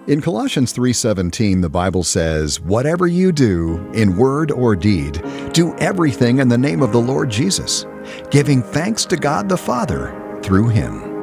In Colossians 3:17, the Bible says, "Whatever you do, in word or deed, do everything in the name of the Lord Jesus, giving thanks to God the Father through Him."